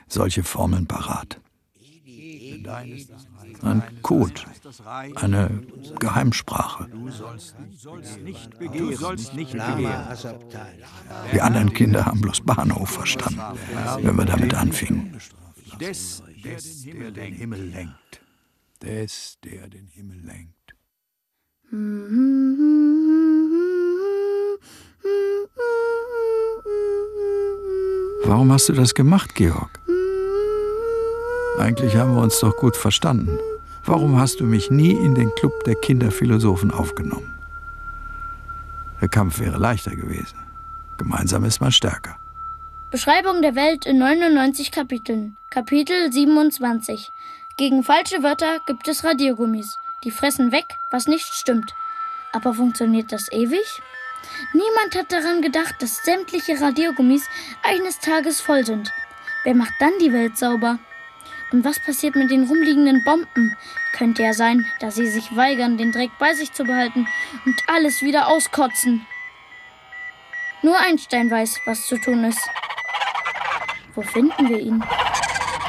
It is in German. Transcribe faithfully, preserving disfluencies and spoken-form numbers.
solche Formeln parat. Ein Code, eine Geheimsprache. Du sollst nicht begehren. Wir anderen Kinder haben bloß Bahnhof verstanden, wenn wir damit anfingen. Des, des, der den Himmel lenkt. Des, der den Himmel lenkt. Warum hast du das gemacht, Georg? Eigentlich haben wir uns doch gut verstanden. Warum hast du mich nie in den Club der Kinderphilosophen aufgenommen? Der Kampf wäre leichter gewesen. Gemeinsam ist man stärker. Beschreibung der Welt in neunundneunzig Kapiteln. Kapitel siebenundzwanzig. Gegen falsche Wörter gibt es Radiergummis. Die fressen weg, was nicht stimmt. Aber funktioniert das ewig? Niemand hat daran gedacht, dass sämtliche Radiergummis eines Tages voll sind. Wer macht dann die Welt sauber? Und was passiert mit den rumliegenden Bomben? Könnte ja sein, dass sie sich weigern, den Dreck bei sich zu behalten und alles wieder auskotzen. Nur Einstein weiß, was zu tun ist. Wo finden wir ihn?